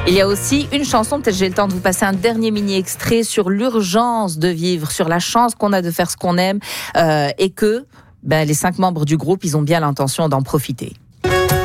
Il y a aussi une chanson, peut-être j'ai le temps de vous passer un dernier mini-extrait sur l'urgence de vivre, sur la chance qu'on a de faire ce qu'on aime et que les 5 membres du groupe, ils ont bien l'intention d'en profiter.